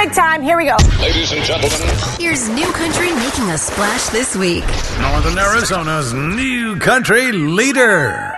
Break time. Here we go. Ladies and gentlemen, Here's New Country making a splash this week. Northern Arizona's new country leader.